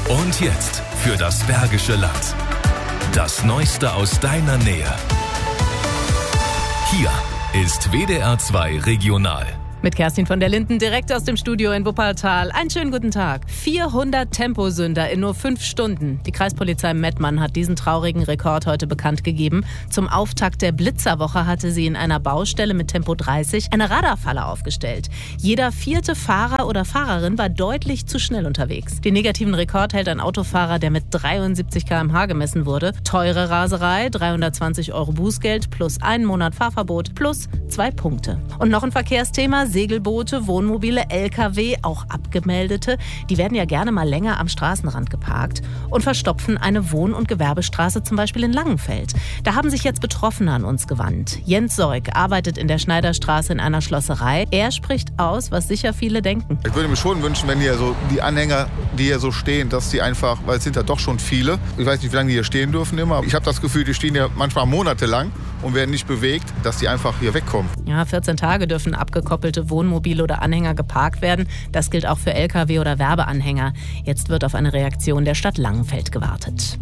Und jetzt für das Bergische Land. Das Neueste aus deiner Nähe. Hier ist WDR 2 Regional. Mit Kerstin von der Linden direkt aus dem Studio in Wuppertal. Einen schönen guten Tag. 400 Temposünder in nur 5 Stunden. Die Kreispolizei Mettmann hat diesen traurigen Rekord heute bekannt gegeben. Zum Auftakt der Blitzerwoche hatte sie in einer Baustelle mit Tempo 30 eine Radarfalle aufgestellt. Jeder 4. Fahrer oder Fahrerin war deutlich zu schnell unterwegs. Den negativen Rekord hält ein Autofahrer, der mit 73 km/h gemessen wurde. Teure Raserei, 320 € Bußgeld plus 1 Monat Fahrverbot plus 2 Punkte. Und noch ein Verkehrsthema. Segelboote, Wohnmobile, LKW, auch abgemeldete, die werden ja gerne mal länger am Straßenrand geparkt und verstopfen eine Wohn- und Gewerbestraße, zum Beispiel in Langenfeld. Da haben sich jetzt Betroffene an uns gewandt. Jens Seug arbeitet in der Schneiderstraße in einer Schlosserei. Er spricht aus, was sicher viele denken. Ich würde mir schon wünschen, wenn hier so die Anhänger, die hier so stehen, dass die einfach, weil es sind ja doch schon viele, ich weiß nicht, wie lange die hier stehen dürfen immer, aber ich habe das Gefühl, die stehen ja manchmal monatelang und werden nicht bewegt, dass die einfach hier wegkommen. Ja, 14 Tage dürfen abgekoppelte Wohnmobile oder Anhänger geparkt werden. Das gilt auch für LKW oder Werbeanhänger. Jetzt wird auf eine Reaktion der Stadt Langenfeld gewartet.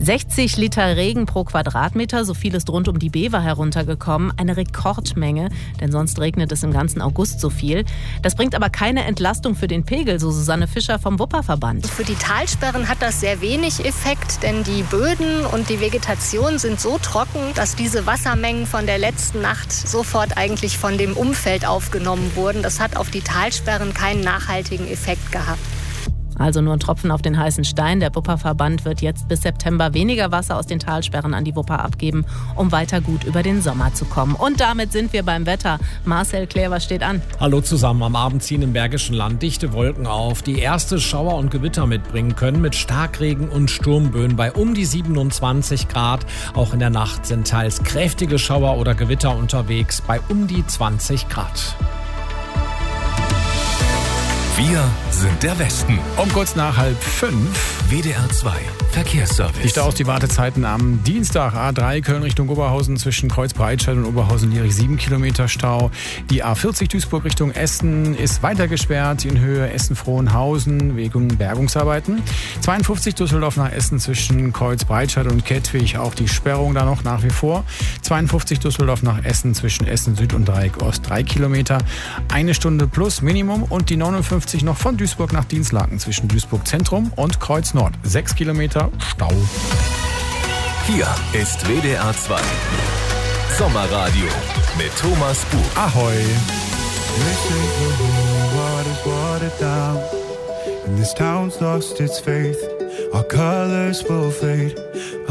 60 Liter Regen pro Quadratmeter, so viel ist rund um die Bever heruntergekommen. Eine Rekordmenge, denn sonst regnet es im ganzen August so viel. Das bringt aber keine Entlastung für den Pegel, so Susanne Fischer vom Wupperverband. Für die Talsperren hat das sehr wenig Effekt, denn die Böden und die Vegetation sind so trocken, dass diese Wassermengen von der letzten Nacht sofort eigentlich von dem Umfeld aufgenommen wurden. Das hat auf die Talsperren keinen nachhaltigen Effekt gehabt. Also nur ein Tropfen auf den heißen Stein. Der Wupperverband wird jetzt bis September weniger Wasser aus den Talsperren an die Wupper abgeben, um weiter gut über den Sommer zu kommen. Und damit sind wir beim Wetter. Marcel Claire, was steht an? Hallo zusammen. Am Abend ziehen im Bergischen Land dichte Wolken auf, die erste Schauer und Gewitter mitbringen können mit Starkregen und Sturmböen bei um die 27 Grad. Auch in der Nacht sind teils kräftige Schauer oder Gewitter unterwegs bei um die 20 Grad. Wir sind der Westen. Um kurz nach 4:30. WDR 2 Verkehrsservice. Dichter aus die Wartezeiten am Dienstag. A3 Köln Richtung Oberhausen zwischen Kreuz-Breitscheid und Oberhausen-Lierich 7 Kilometer Stau. Die A40 Duisburg Richtung Essen ist weiter gesperrt in Höhe Essen-Frohnhausen wegen Bergungsarbeiten. 52 Düsseldorf nach Essen zwischen Kreuz-Breitscheid und Kettwig. Auch die Sperrung da noch nach wie vor. 52 Düsseldorf nach Essen zwischen Essen Süd und Dreieck Ost 3 Kilometer. 1 Stunde plus Minimum und die 59 noch von Duisburg nach Dinslaken zwischen Duisburg Zentrum und Kreuz Nord. 6 Kilometer Stau. Hier ist WDR 2 Sommerradio mit Thomas Buch. Ahoi! This town's lost its faith. Our colors will fade.